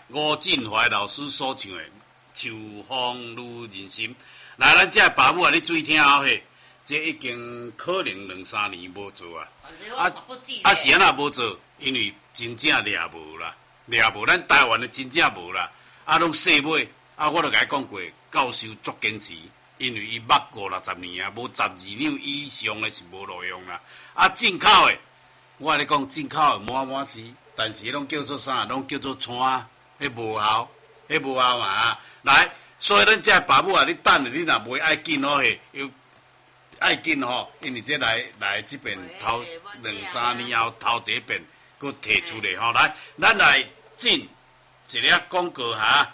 吴振怀老师所唱的《秋风如人心》。来，咱这爸母啊，你注意听好嘿，这已经可能2-3年无做啊。是安那无做，因为真正掠无啦，掠无，咱台湾的真正无啦，拢细买，我就甲伊讲过，教授足坚持，因为伊捌50-60年啊，无12两以上的是无路用啦。进口的，我跟你讲，进口的满是，但是拢叫做啥？拢叫做川，迄无效，迄无效嘛。来，所以咱这爸母啊，你等下，你若袂爱紧哦嘿，又爱紧吼，因为这来这边头2-3年后头第一遍，佮摕出来吼。来，咱来进一粒广告哈。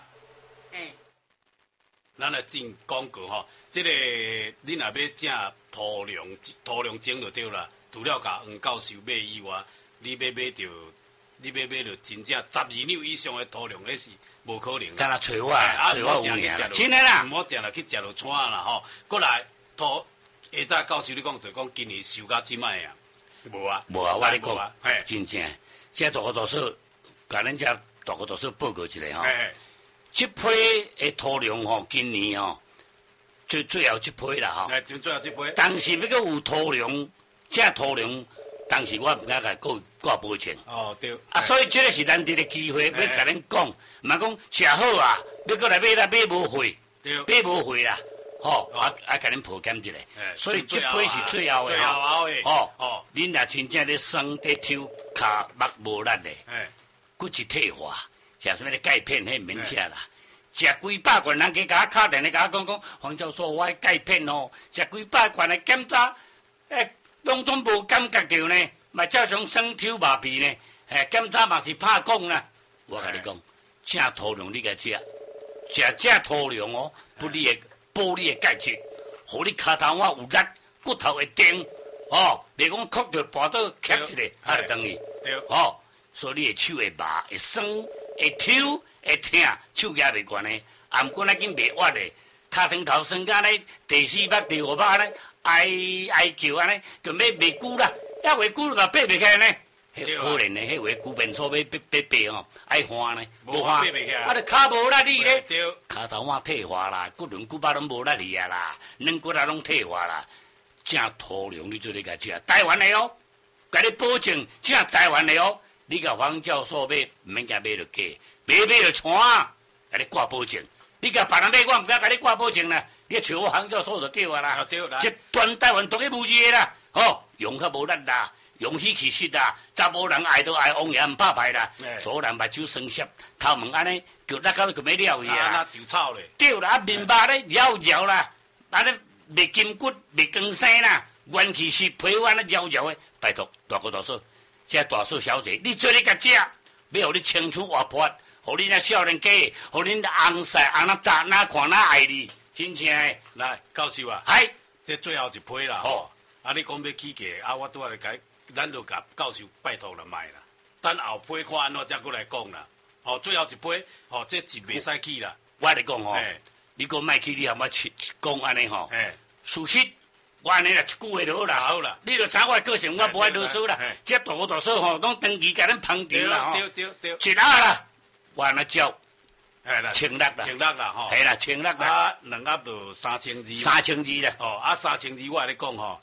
咱来进广告吼，这个你若要正土粮种就对啦。除了甲黄教授买以外，你要买到真正12两以上的土粮，那是无可能。 干那找我有名啦，真的啦， 唔好定来去食落川啦吼。过来土，下早教授你讲就讲今年收甲即摆啊，无啊， 我跟你讲，真正，这大哥大嫂，甲咱这大哥大嫂报告一下吼。这批的土粮吼，今年吼最后这批啦吼。 最后这批。 当时要有土粮，这土粮，当时我唔敢甲挂保证。 对。 所以这个是难得的机会，要甲恁讲，唔係講食好啊，要過來買無貨，買無貨啦，吼，甲恁抱減一下。所以這批是最後的吼，恁若真正咧酸咧抽，骹目無力的，骨質退化，食什麼咧鈣片，迄免食啦。食幾百罐，人家甲我敲電話甲我講，黃教授，我鈣片吼，食幾百罐的檢查，攏總無感覺到呢，嘛照常酸抽麻痹呢，檢查嘛是怕講啦。我甲你講，正土糧你甲食這土糧哦，補你的鈣質，互你骹頭仔有力，骨頭會硬，袂講磕着跋倒磕一下，就等於，所以你的手會麻，會酸，會抽。會疼，手舉袂懸呢，毋過咱緊袂屈的，骹床頭酸甲呢，第4擺、第5擺呢，哀叫安尼，就要袂久啦，要袂久就嘛爬袂起來呢。迄可能呢，迄位久便所要爬吼，愛換呢，無換，就骹無力力咧，骹頭仔退化啦，骨輪骨巴攏無力力啊啦，軟骨啊攏退化啦，正土糧你做咧甲食，台灣的哦，甲你保證正台灣的哦，你甲黃教授買，毋免驚買着假。買就傳，甲你掛保證。你甲別人買，我毋敢甲你掛保證啦。你找我杭州所就對啊啦。對啦。這全台灣獨一無二的啦，用較無力啦，用稀其實啦，查某人愛都愛，王爺唔怕歹啦。所有人目睭酸澀，頭毛安尼，腳力到就要了去啊。那丟草咧。對啦，面巴咧繞啦，安尼袂筋骨，袂光生啦，元氣是皮安尼繞的。拜託，大哥大嫂，這大嫂小姐，你做你甲食，要互你青春活潑。互恁那少年家，互恁翁婿翁仔早哪看哪愛你，真正诶！ 來，教授啊，這最後一批啦。你講要起價，我拄仔來甲，咱就甲教授拜託啦，賣啦。等後批看安怎，才過來講啦。最後一批，這是袂使起啦。 我嚟講你講賣起，你含我講安尼事實，我安尼啦，一句話就好啦。好啦，你就知我個性，我無愛囉嗦啦。這大大嫂攏登記甲咱捧場啦。對，一下啦。我安尼照，千六啦，係啦，千六啦。 兩盒就3200。 3200啦。 3000我嚟講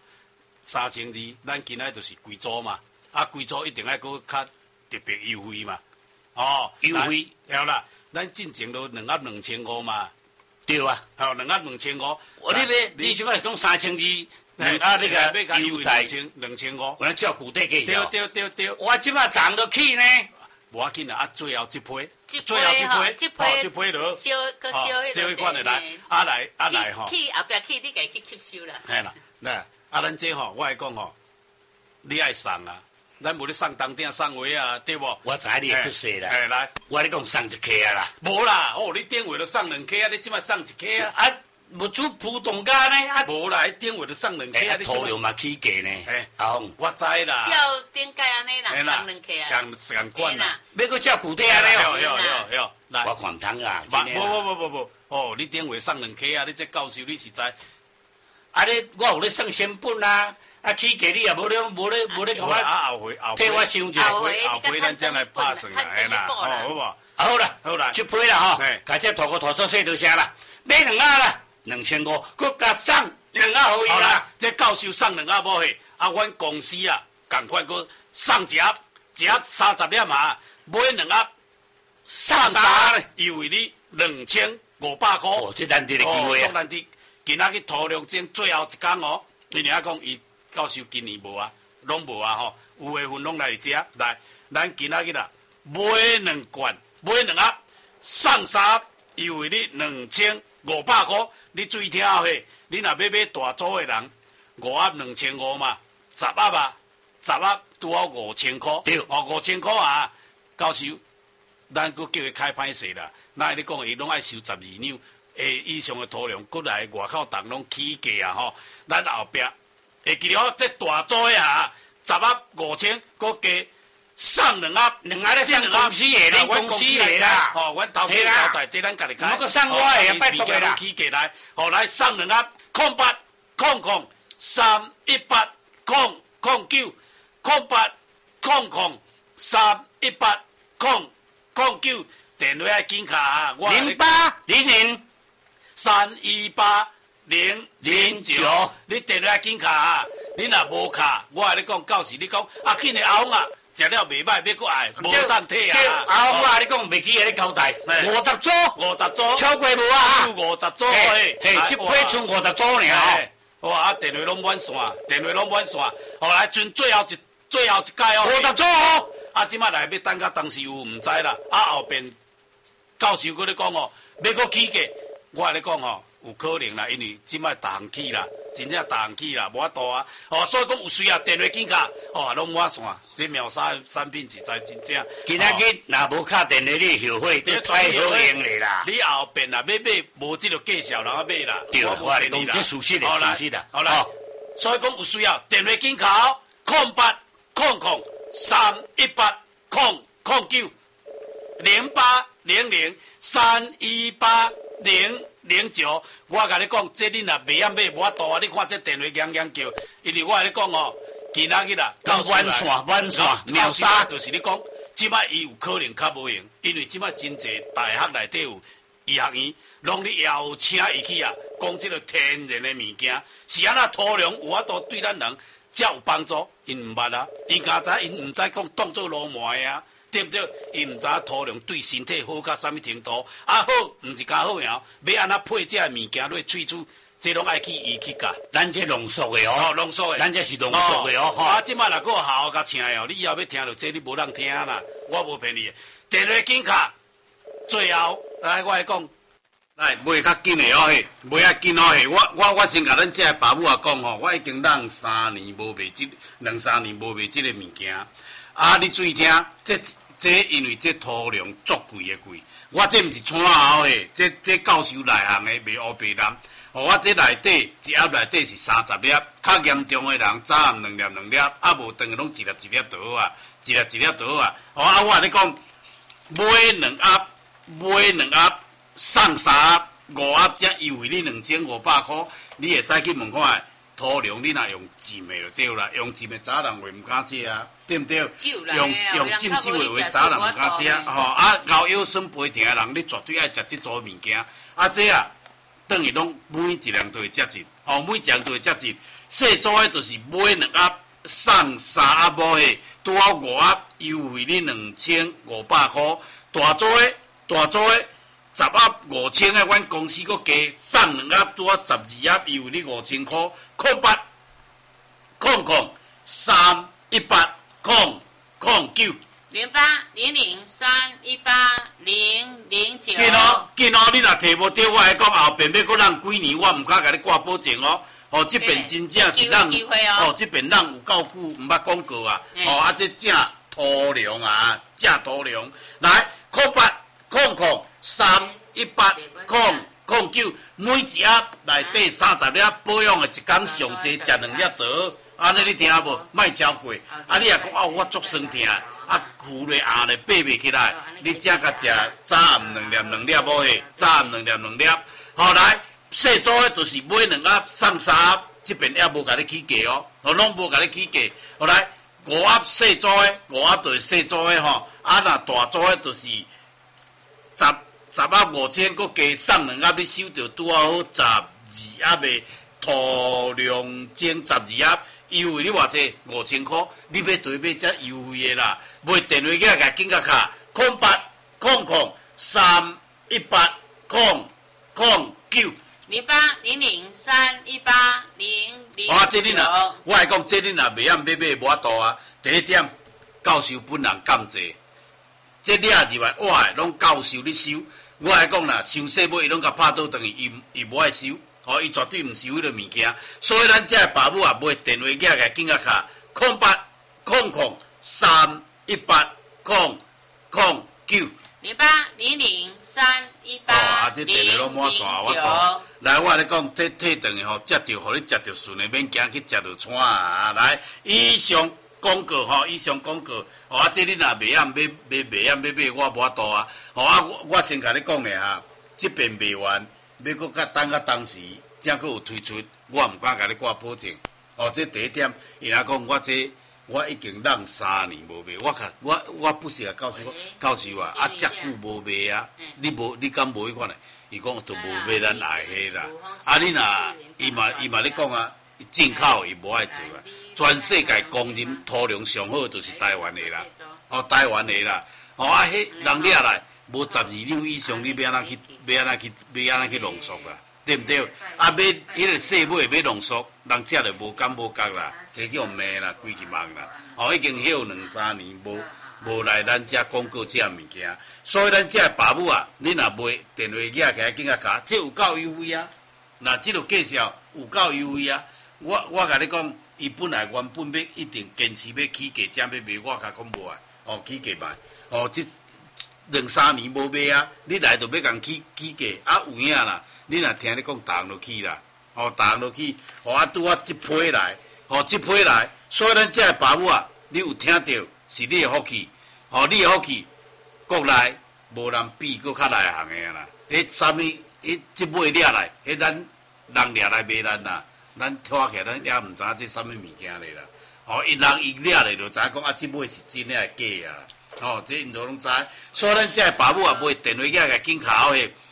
3000，咱今仔就是貴州嘛，貴州一定愛擱較特別優惠嘛。 優惠。 係啦，咱進前都2盒2500嘛。 對啊。 2盒2500。 你即擺講3200，兩盒那個優待 2500。 我照古代計較。 對。 我即擺漲得起呢。 無要緊啊！最後一批， 這批落，這一款的來，來吼， 起後壁起，你家去吸收啦。 係啦，咱這吼，我來講吼，你愛送啊，咱無咧送當頂送位啊，對無？ 我知你會出世啦。 來， 我咧講送一克啊啦。 無啦，你電話就送2克啊，你即擺送1克啊。 無做普通價呢？ 無啦，電話就送2克啊。 土糧嘛起價呢？ 我知啦。 照頂價安尼啦，送2克啊。 共款啦。 要個照古代安尼哦。來， 我看唔通啊。 無，你電話送2克啊，你這教授你是知。 你我有咧送成本啊， 啊，起价你也无咧甲我。 后悔替我想一下。 后悔咱才来拍算啦，哎啦，好无？ 好啦，好啦，出批啦吼，甲这大哥大嫂说多谢啦，买2鸭啦，2500，佮加送2鸭好伊啦。 好啦，这教授送2鸭无嘿，啊，阮公司啊，赶快佮送一盒30粒嘛，买2鸭送啥优惠你2500块。 哦，这难得的机会啊！ 难得，今仔去涂龙井最后一天哦，因为啊讲伊教授今年无啊，拢无啊吼，有月份拢来食，来，咱今仔日啦，买2罐。买2盒，送3盒，优惠你2500块。你注意听嘿，你若要买大组的人，5盒2500嘛，10盒啊，10盒拄好5000块。 对 ，5000块啊，教授，咱佫叫伊开歹势啦。那你讲伊拢爱收12两以上的土壤，佫来外口当拢起价啊吼。咱后壁会记得哦，这大组的啊，10盒5000，佫加。送2盒 ，2盒咧送公司的，恁公司的啦， 吼，阮头家交代，这咱家己开。 我个送我的，拜托的啦。 起价来，好来送2盒，0800-318-009，0800-318-009，电话要紧卡啊 ，0800-318-009， 你电话紧卡啊，你若无卡，我甲你讲，到时你讲啊，紧的后啊。食了袂歹，要搁爱，无当退啊！ 啊，我甲你讲，袂记个你交代，50组，超过无啊 ？50组嘿， 这批剩50组尔哦。哇，啊，电话拢满线，后来剩最后一届哦 ，50组哦。 啊，即摆来要等到当时有毋知啦。啊，后边教授搁咧讲哦，要搁起价，我甲你讲吼。有可能啦，因为即摆逐项起啦，真正逐项起啦，无法度啊！哦，所以讲有需要电话紧卡，哦，拢满线，这秒杀产品实在真正。 今仔日若无敲电话，你后悔都太好用咧啦！ 你后边啦，要买无即个介绍人啊买啦， 对，我你讲这熟悉的，熟悉的， 好啦。所以讲有需要电话紧卡哦，0800-318-009，我甲你讲，这你若袂晓买，无法度啊！你看这电话响叫，因为我甲你讲哦，今仔日啦， 到满线， 秒杀，就是你讲，即摆伊有可能较无用，因为即摆真济大学内底有医学院，拢咧邀请伊去啊，讲即个天然的物件，是安那土壤有法度对咱人才有帮助，因毋捌啊，因敢知因毋知讲当做罗麻啊。对不对？伊毋知土壤对身体好到啥物程度，啊好，毋是加好样，要安那配这物件落喙齿，这拢爱去医去教。 咱这浓缩的哦， 浓缩的， 咱这是浓缩的哦。 啊，即摆若个好甲请哦，你以后要听到这你无人听啦，我无骗你。电话紧卡，最后来我来讲，来买较紧的哦嘿，买较紧哦嘿。我先甲咱这个爸母啊讲吼，我已经2、3年无卖2、3年无卖这个物件。啊，你注意听，这因为这土壤足贵的贵，我这毋是村后的，这教授内行的卖乌白人，我这内底一盒内底是30粒，较严重的人早暗2粒，啊无当拢一粒就好啊，一粒就好啊。啊，我甲你讲，买2盒送3盒，5盒才优惠你2500块，你会使去问看。土壤你若用浸的就对啦，用浸的早人会毋敢食啊，对毋对？用浸酒的话早人毋敢食，吼啊，熬腰酸背疼的人，你绝对爱食即组物件。啊，这啊，等于拢每一样都会接近，每一样都会接近。细组的就是买2盒送3盒无的，拄好5盒优惠你2500块。大组的10盒5000的，阮公司佫加送2盒，拄好12盒优惠你5000块。0800-318-009。 0800-318-009。 紧哦，你若摕无到，我来讲后边要搁让几年，我毋敢甲你挂保证哦。哦，这边真正是让哦，这边让有够久毋捌广告啊。哦，啊，这正土壤啊，正土壤。来，0800-318-009，每一盒内底30粒，保养的一工上济食2粒就好。安尼你听无？莫超过。啊，你若讲哦，我足酸疼，啊，苦咧硬咧爬袂起来，你才甲食早暗2粒无嘿，早暗2粒。好来，细组的就是买2盒送3盒， 这边也无甲你起价哦，拢无甲你起价。后来五鸭细组的，五鸭就是细组的吼，啊若大组的就是10鸭5000，佮加送2鸭，你收着拄好12鸭的土量精12鸭，优惠你偌济5000块，你要对买遮优惠的啦。买电话机甲紧甲卡0800318009。 0800318009。 这恁若，我来讲，这恁若袂晓买无法度啊。第一点，教授本人降济，这你入来，我拢教授你收。我来讲啦，收细尾伊拢甲拍倒转去，伊无爱收，伊绝对毋收迄个物件。所以咱遮个爸母啊，买电话机甲紧甲卡0800318009。这电话拢满线，我讲。来，我来讲，这退顿的吼，食着，互你食着顺的，免惊去食着喘啊！来，以上广告吼，这你若袂晓买，我无法度啊！我先甲你讲咧哈，这边卖完，要搁较等当时，才搁有推出，我毋敢甲你挂保证。这第一点，伊若讲我已经让3年无卖，我不是啊，教授啊，遮久无卖啊，你敢无迄款嘞？伊讲都无买咱爱迄啦，你若伊嘛咧讲啊，进口伊无爱做啊，全世界公认土量上好就是台湾的啦，台湾的啦，迄人掠来无12两以上，你要安怎去浓缩啊？对毋对？买迄个细尾要浓缩，人食着无感无觉啦，提去互骂啦，规去梦啦，已经休2-3年无来咱遮广告遮物件，所以咱遮爸母啊，你若买电话机啊，紧甲卡，这有够优惠啊！那这个介绍有够优惠啊！我甲你讲，伊本来原本要一定坚持要起价，才要卖，我甲讲无啊，起价卖，这2-3年无卖啊，你来就要共起价，有影啦！你若听你讲打落去啦，打落去，拄啊一批来，所以咱遮爸母啊，你有听到是你的福气。你的福气，国内无人比搁较内行的啦。啥物？即尾掠来，咱人掠来卖咱啦。咱拖起来，咱也毋知影这啥物物件咧啦。伊掠来就知影讲即尾是真的还是假啊？这因都拢知。所以咱遮个爸母啊，买电话机甲紧卡好诶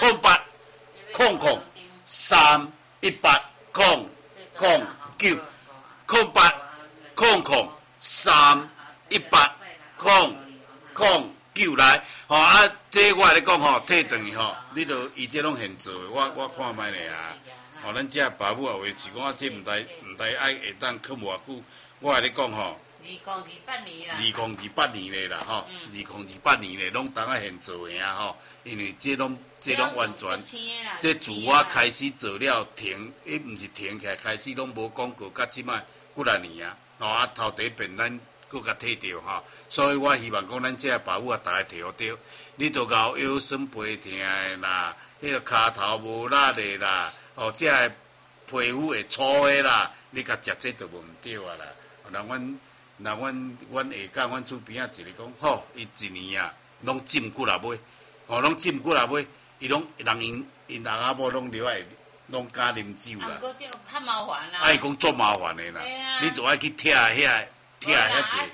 0800318009来，这我来讲退转去你著伊这拢现做的，我看卖咧啊。咱遮爸母啊，话是讲这毋知爱会当去偌久，我甲你讲 2028年啦 ，2028年咧啦，2028年咧，拢当现做的啊因为这拢完全，这自我开始做了停，毋是停起来，开始拢无广告，到即摆几啊年啊，头第一遍咱搁甲摕着所以我希望讲咱这爸母啊，大家摕好着，你著搞腰酸背痛的啦，迄个骹头无力的啦，这个皮肤会粗的啦，你甲食这著无毋对啊啦。那阮下届阮厝边仔一个讲，伊一年啊，拢浸骨啊尾，拢浸骨啊尾，伊拢因阿某拢留爱，拢敢啉酒啦。 不过这较麻烦啦。 伊讲足麻烦的啦，你著爱去拆遐济。对，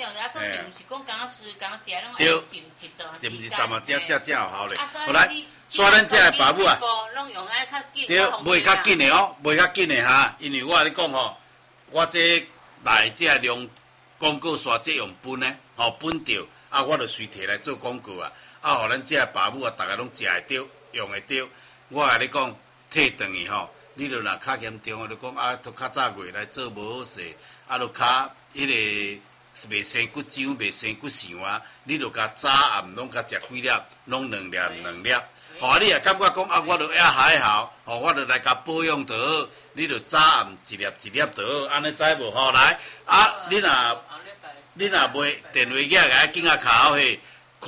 浸一站啊，才有效咧。后来，所以咱遮个爸母啊，对，卖较紧的哈，因为我甲你讲我这来这量。广告刷这用本呢，本着我著随摕来做广告啊，互咱遮爸母啊，逐个拢食会着，用会着。我甲你讲，退转去你著若较严重的，就讲都较早月来做无好势，著较迄个袂生骨浆，袂生骨肠啊，你著甲早暗拢甲食几粒，拢2粒。你也感觉讲我著也还好，我著来甲保养就好，你著早暗一粒就好，安尼知无？来你若买电话机甲紧甲卡好嘿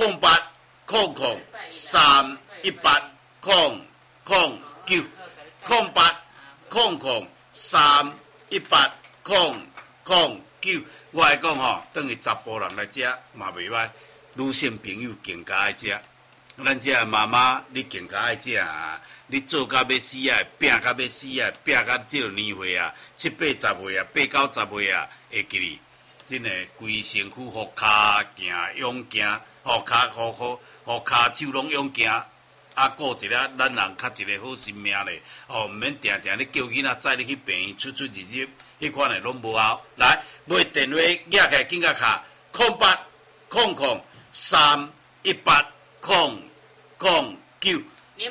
0800318009，我来讲等于查甫人来食嘛袂歹，女性朋友更加爱食。 咱这妈妈，你更加爱食啊！你做到要死啊，拼到要死啊，拼到这个年岁啊，7、8、10岁啊，8、9、10岁啊，会记哩。真诶，规身躯互骹行，勇行，互骹手拢勇行。啊，顾一下咱人较一个好生命咧，毋免定定咧叫囡仔载你去病院出入，迄款诶拢无效。来，买电话举起紧甲卡0800318009。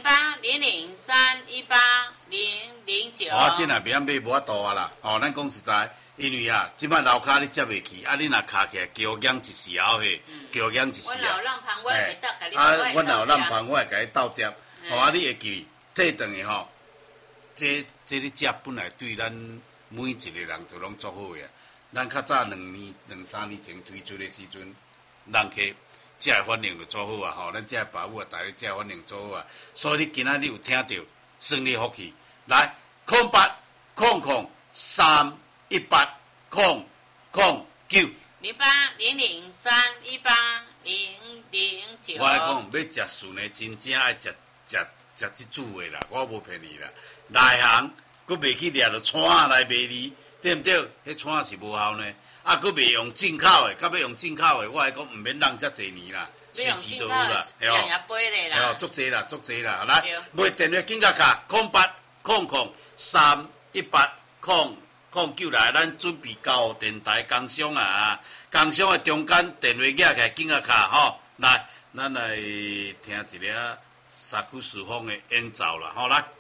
0800318009。 这若袂晓买无法度啊啦，咱讲实在，因为啊，即摆楼骹你接袂起，你若卡起来，叫养一时后嘿，叫养一时啊。阮老人旁我会甲你斗接，你会记退顿的吼。这你食本来对咱每一个人就拢足好个。咱较早2、3年前推出的时阵，人客食的反应就足好啊！咱食的爸母啊，大家食的反应足好啊。所以你今仔日有听到，算你福气。来，0800318009。 0800318009。 我来讲，要食顺的，真正爱食这煮的啦，我无骗你啦。内行，佫袂去掠着铲来卖你，对不对？迄铲是无效呢。啊，佫袂用进口的，较要用进口的，我来讲，毋免让遮济年啦，随时都好啦， 嘿哦，足济啦，来，买电话紧甲卡0800318009来，咱准备交电台工商啊，工商的中间电话举起来紧甲卡吼，来，咱来听一个沙库斯风的演奏啦，吼来。